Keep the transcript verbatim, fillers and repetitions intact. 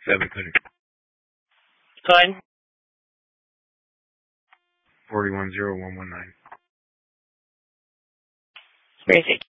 seven hundred. Fine. Forty one zero one one nine. Where is it?